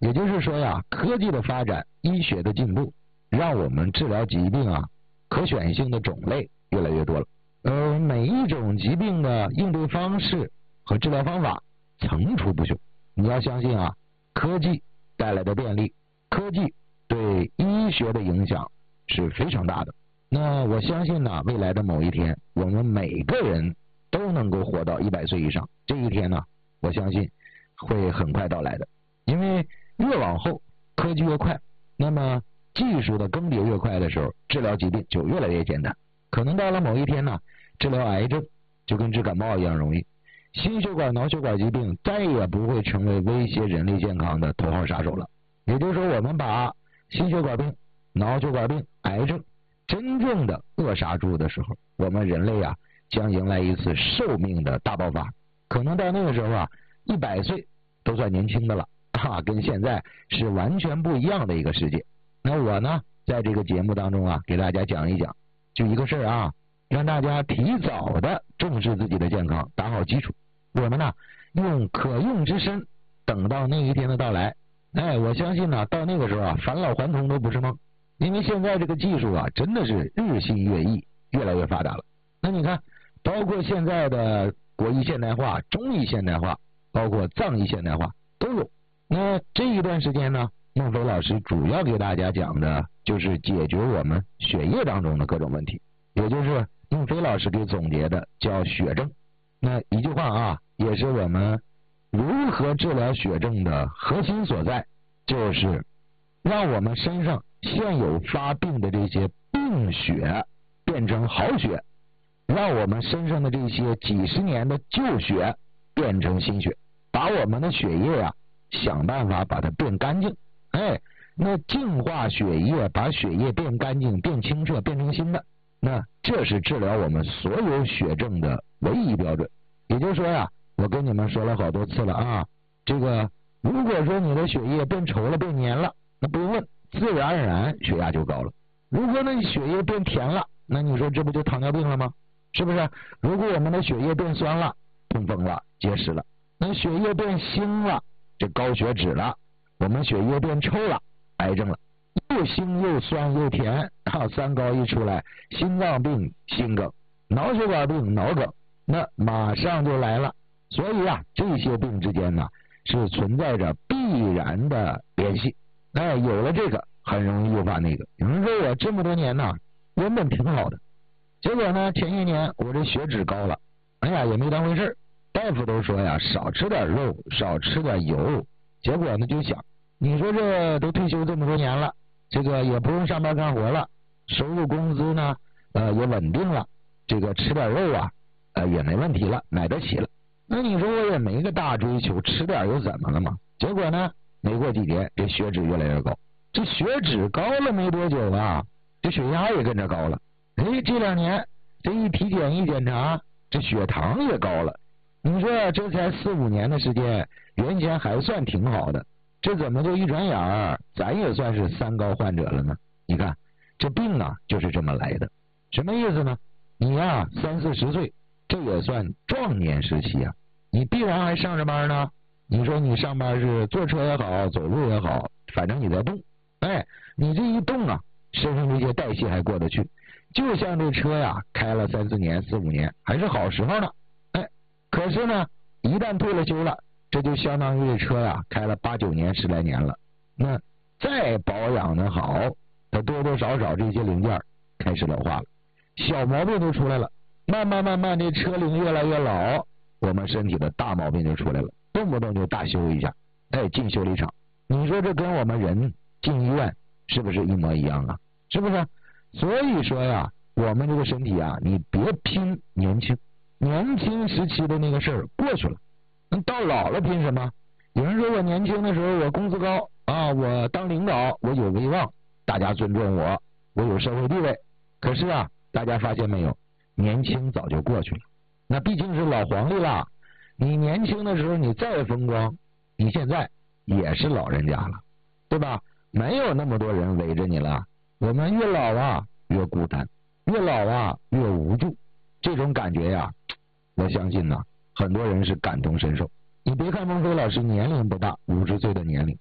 也就是说呀，科技的发展，医学的进步，让我们治疗疾病啊，可选性的种类越来越多了。每一种疾病的应对方式和治疗方法层出不穷。你要相信啊，科技带来的便利，科技对医学的影响是非常大的。那我相信呢，未来的某一天，我们每个人都能够活到100岁以上。这一天呢，我相信会很快到来的。因为越往后科技越快，那么技术的更迭越快的时候，治疗疾病就越来越简单。可能到了某一天呢，治疗癌症就跟治感冒一样容易，心血管脑血管疾病再也不会成为威胁人类健康的头号杀手了。也就是说，我们把心血管病、脑血管病、癌症真正的扼杀住的时候，我们人类啊将迎来一次寿命的大爆发。可能到那个时候啊，100岁都算年轻的了跟现在是完全不一样的一个世界。那我呢，在这个节目当中啊，给大家讲一讲，就一个事儿啊，让大家提早的重视自己的健康，打好基础。我们呢，用可用之身，等到那一天的到来。我相信呢，到那个时候啊，返老还童都不是梦。因为现在这个技术啊，真的是日新月异，越来越发达了。那你看，包括现在的国医现代化、中医现代化，包括藏医现代化都有。那这一段时间呢，孟非老师主要给大家讲的就是解决我们血液当中的各种问题，也就是孟非老师给总结的叫血症。那一句话啊，也是我们如何治疗血症的核心所在，就是让我们身上现有发病的这些病血变成好血，让我们身上的这些几十年的旧血变成新血，把我们的血液啊想办法把它变干净。那净化血液，把血液变干净、变清澈、变成新的，那这是治疗我们所有血症的唯一标准。也就是说呀，我跟你们说了好多次了啊，这个如果说你的血液变稠了、变黏了，那不用问，自然而然血压就高了。如果呢血液变甜了，那你说这不就糖尿病了吗？是不是？如果我们的血液变酸了，痛风了、结石了，那血液变腥了，这高血脂了，我们血液变臭了，癌症了。又腥又酸又甜三高一出来，心脏病心梗，脑血管病脑梗，那马上就来了。所以啊，这些病之间呢是存在着必然的联系。有了这个很容易诱发那个。有人说我这么多年呢原本挺好的，结果呢前些年我这血脂高了，也没当回事，大夫都说呀少吃点肉，少吃点油。结果呢就想，你说这都退休这么多年了，这个也不用上班干活了，收入工资呢也稳定了，这个吃点肉啊也没问题了，买得起了。那你说我也没个大追求，吃点又怎么了嘛？结果呢没过几年这血脂越来越高，这血脂高了没多久啊，这血压也跟着高了。这2年这一体检一检查，这血糖也高了。你说这才4、5年的时间，原先还算挺好的，这怎么就一转眼咱也算是3高患者了呢？你看这病啊就是这么来的。什么意思呢？你呀30、40岁，这也算壮年时期啊，你必然还上着班呢。你说你上班是坐车也好，走路也好，反正你在动。你这一动啊，身上这些代谢还过得去。就像这车呀开了3、4年、4、5年还是好时候呢。可是呢一旦退了休了，这就相当于这车呀开了8、9年、10来年了。那再保养的好，它多多少少这些零件开始老化了，小毛病都出来了。慢慢这车龄越来越老，我们身体的大毛病就出来了，动不动就大修一下，进修理厂。你说这跟我们人进医院是不是一模一样啊？是不是？所以说呀，我们这个身体啊，你别拼年轻，年轻时期的那个事儿过去了，到老了拼什么？有人说我年轻的时候我工资高啊，我当领导，我有威望，大家尊重我，我有社会地位。可是啊，大家发现没有，年轻早就过去了。那毕竟是老黄历了，你年轻的时候你再风光，你现在也是老人家了，对吧？没有那么多人围着你了。我们越老啊越孤单，越老啊越无助，这种感觉呀，我相信呢很多人是感同身受。你别看孟非老师年龄不大，50岁的年龄，